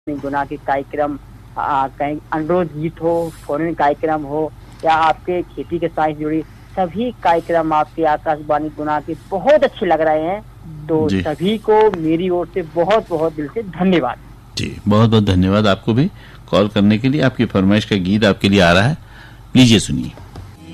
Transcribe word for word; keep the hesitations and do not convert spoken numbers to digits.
गुना के कार्यक्रम, कहीं अनुरोध गीत हो, फोन कार्यक्रम हो या आपके खेती के साथ जुड़ी सभी कार्यक्रम आपके आकाशवाणी गुना के बहुत अच्छे लग रहे हैं। तो सभी को मेरी ओर से बहुत बहुत दिल से धन्यवाद जी। बहुत बहुत धन्यवाद आपको भी कॉल करने के लिए। आपकी फरमाइश का गीत आपके लिए आ रहा है, लीजिए सुनिए।